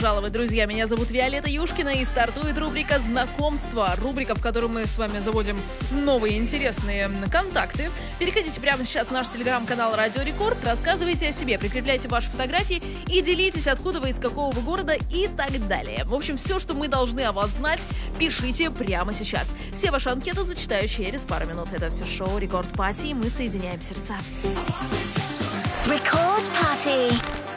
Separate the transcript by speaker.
Speaker 1: Пожалуйста, друзья, меня зовут Виолетта Юшкина, и стартует рубрика «Знакомство». Рубрика, в которой мы с вами заводим новые интересные контакты. Переходите прямо сейчас в наш телеграм-канал «Радио Рекорд», рассказывайте о себе, прикрепляйте ваши фотографии и делитесь, откуда вы, из какого вы города и так далее. В общем, все, что мы должны о вас знать, пишите прямо сейчас. Все ваши анкеты зачитаю через пару минут. Это все шоу «Рекорд Пати», и мы соединяем сердца.
Speaker 2: Record Party.